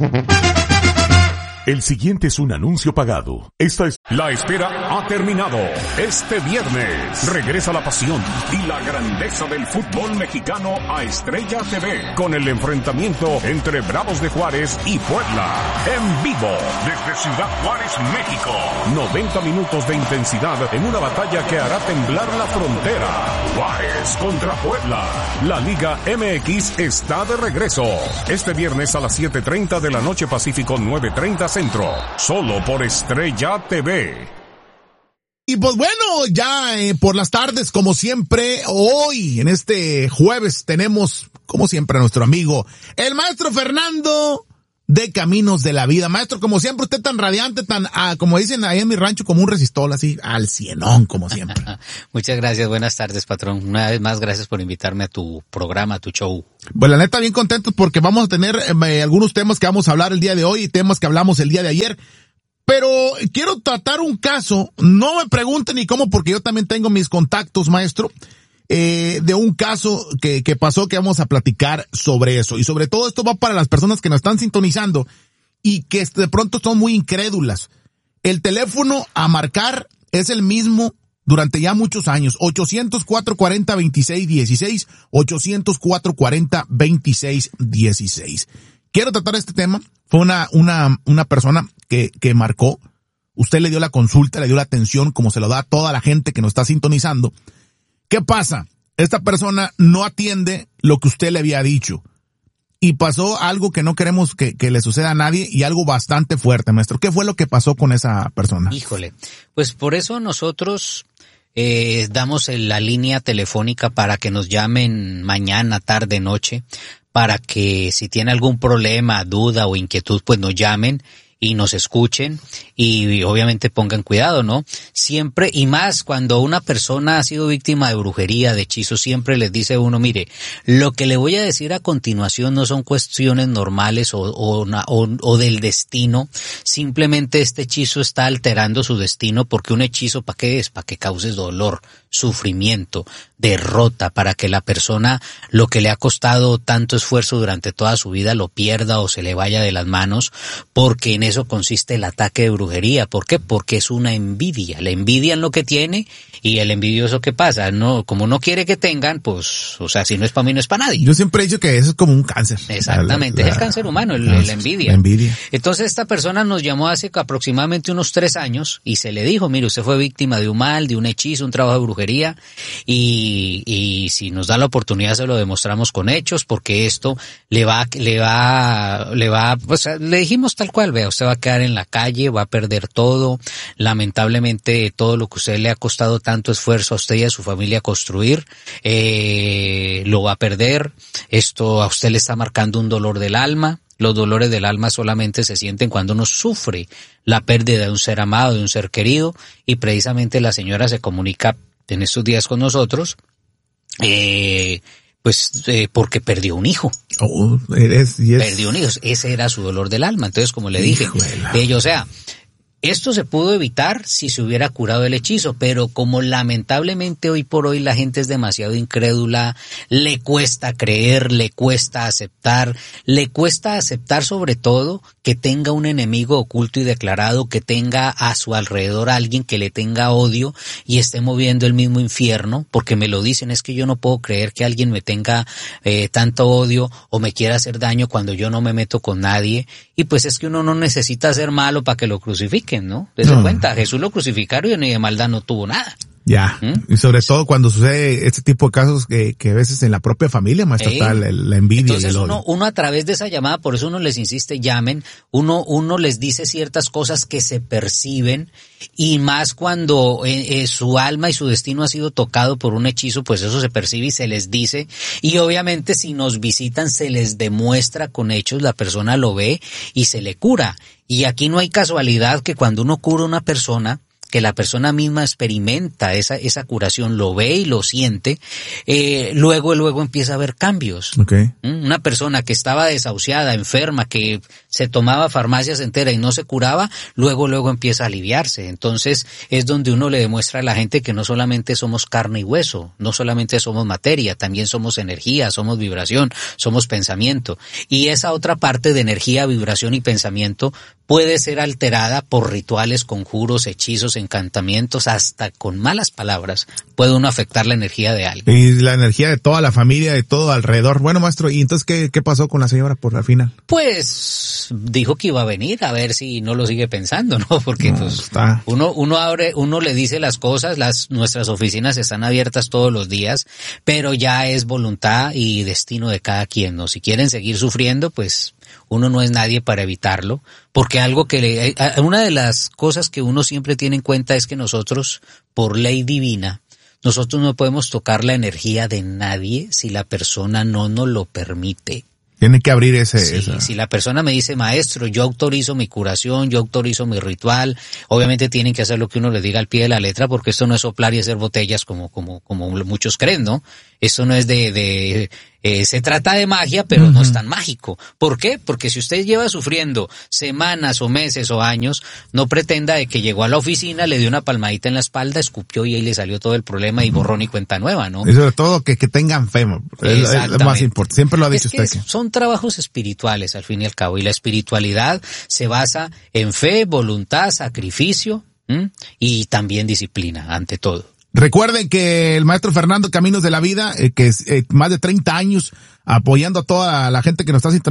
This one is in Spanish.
El siguiente es un anuncio pagado. La espera ha terminado. Este viernes regresa la pasión y la grandeza del fútbol mexicano a Estrella TV con el enfrentamiento entre Bravos de Juárez y Puebla. En vivo desde Ciudad Juárez, México. 90 minutos de intensidad en una batalla que hará temblar la frontera. Juárez contra Puebla. La Liga MX está de regreso. Este viernes a las 7:30 de la noche Pacífico, 9:30 Centro. Solo por Estrella TV. Y pues bueno, ya por las tardes, como siempre, hoy, en este jueves, tenemos, como siempre, a nuestro amigo, el maestro Fernando de Caminos de la Vida. Maestro, como siempre, usted tan radiante, tan, como dicen ahí en mi rancho, como un resistol, así, al cienón, como siempre. Muchas gracias, buenas tardes, patrón. Una vez más, gracias por invitarme a tu programa, a tu show. Pues la neta, bien contentos porque vamos a tener algunos temas que vamos a hablar el día de hoy y temas que hablamos el día de ayer. Pero quiero tratar un caso, no me pregunten ni cómo, porque yo también tengo mis contactos, maestro, de un caso que pasó, que vamos a platicar sobre eso. Y sobre todo esto va para las personas que nos están sintonizando y que de pronto son muy incrédulas. El teléfono a marcar es el mismo durante ya muchos años, 800-440-2616, 800-440-2616. Quiero tratar este tema. Fue una persona que marcó. Usted le dio la consulta, le dio la atención, como se lo da a toda la gente que nos está sintonizando. ¿Qué pasa? Esta persona no atiende lo que usted le había dicho. Y pasó algo que no queremos que le suceda a nadie y algo bastante fuerte, maestro. ¿Qué fue lo que pasó con esa persona? Híjole, pues por eso nosotros damos la línea telefónica para que nos llamen mañana, tarde, noche, para que si tiene algún problema, duda o inquietud, pues nos llamen y nos escuchen y obviamente pongan cuidado, ¿no? Siempre, y más cuando una persona ha sido víctima de brujería, de hechizo, siempre les dice uno, mire, lo que le voy a decir a continuación no son cuestiones normales o del destino, simplemente este hechizo está alterando su destino, porque un hechizo, ¿para qué es? Para que causes dolor, sufrimiento, derrota, para que la persona, lo que le ha costado tanto esfuerzo durante toda su vida, lo pierda o se le vaya de las manos, porque en eso consiste el ataque de brujería. ¿Por qué? Porque es una envidia. Le envidian lo que tiene y el envidioso, ¿qué pasa? No, como no quiere que tengan, pues, o sea, si no es para mí, no es para nadie. Yo siempre he dicho que eso es como un cáncer. Exactamente, es el cáncer humano, la envidia. La envidia. Entonces esta persona nos llamó hace aproximadamente unos 3 años y se le dijo, mire, usted fue víctima de un mal, de un hechizo, un trabajo de brujería, y si nos da la oportunidad se lo demostramos con hechos, porque esto le va, pues le dijimos tal cual, vea, usted va a quedar en la calle, va a perder todo, lamentablemente todo lo que a usted le ha costado tanto esfuerzo a usted y a su familia construir, lo va a perder, esto a usted le está marcando un dolor del alma. Los dolores del alma solamente se sienten cuando uno sufre la pérdida de un ser amado, de un ser querido, y precisamente la señora se comunica en estos días con nosotros, porque perdió un hijo. Perdió un hijo, ese era su dolor del alma. Entonces, como le dije, o sea, esto se pudo evitar si se hubiera curado el hechizo, pero como lamentablemente hoy por hoy la gente es demasiado incrédula, le cuesta creer, le cuesta aceptar sobre todo que tenga un enemigo oculto y declarado, que tenga a su alrededor a alguien que le tenga odio y esté moviendo el mismo infierno, porque me lo dicen, es que yo no puedo creer que alguien me tenga tanto odio o me quiera hacer daño cuando yo no me meto con nadie, y pues es que uno no necesita ser malo para que lo crucifiquen, ¿no? Dese cuenta, Jesús lo crucificaron y de maldad no tuvo nada. Ya, y sobre todo cuando sucede este tipo de casos que a veces en la propia familia, maestro, está la envidia. Entonces y el odio. uno a través de esa llamada, por eso uno les insiste, llamen, uno les dice ciertas cosas que se perciben, y más cuando su alma y su destino ha sido tocado por un hechizo, pues eso se percibe y se les dice, y obviamente si nos visitan se les demuestra con hechos, la persona lo ve y se le cura. Y aquí no hay casualidad que cuando uno cura a una persona que la persona misma experimenta esa curación, lo ve y lo siente, luego empieza a haber cambios. Okay. Una persona que estaba desahuciada, enferma, que se tomaba farmacias enteras y no se curaba, luego empieza a aliviarse. Entonces es donde uno le demuestra a la gente que no solamente somos carne y hueso, no solamente somos materia, también somos energía, somos vibración, somos pensamiento. Y esa otra parte de energía, vibración y pensamiento puede ser alterada por rituales, conjuros, hechizos, encantamientos, hasta con malas palabras puede uno afectar la energía de alguien. Y la energía de toda la familia, de todo alrededor. Bueno, maestro, ¿y entonces qué pasó con la señora por la final? Pues dijo que iba a venir, a ver si no lo sigue pensando, ¿no? Porque uno le dice las cosas, nuestras oficinas están abiertas todos los días, pero ya es voluntad y destino de cada quien, ¿no? Si quieren seguir sufriendo, pues uno no es nadie para evitarlo, porque una de las cosas que uno siempre tiene en cuenta es que nosotros, por ley divina, nosotros no podemos tocar la energía de nadie si la persona no nos lo permite. Tiene que abrir Si la persona me dice, maestro, yo autorizo mi curación, yo autorizo mi ritual, obviamente tienen que hacer lo que uno le diga al pie de la letra, porque esto no es soplar y hacer botellas como muchos creen, ¿no? Esto no es se trata de magia, pero no es tan mágico. ¿Por qué? Porque si usted lleva sufriendo semanas o meses o años, no pretenda de que llegó a la oficina, le dio una palmadita en la espalda, escupió y ahí le salió todo el problema y borrón y cuenta nueva, ¿no? Y sobre todo que tengan fe, es lo más importante. Siempre lo ha dicho usted. Son trabajos espirituales al fin y al cabo, y la espiritualidad se basa en fe, voluntad, sacrificio, y también disciplina, ante todo. Recuerden que el maestro Fernando Caminos de la Vida, que es más de 30 años apoyando a toda la gente que nos está sintonizando.